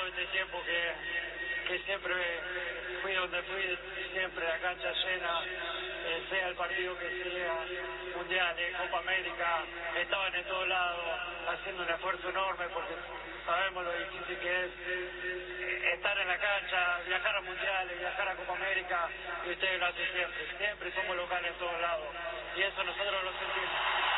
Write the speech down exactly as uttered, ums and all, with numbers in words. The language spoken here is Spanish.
este tiempo que, que siempre fui donde fui, siempre la cancha llena, eh, sea el partido que sea, mundiales, Copa América, estaban en todos lados haciendo un esfuerzo enorme porque sabemos lo difícil que es eh, estar en la cancha, viajar a mundiales, viajar a Copa América, y ustedes lo hacen siempre, siempre somos locales en todos lados, y eso nosotros lo sentimos.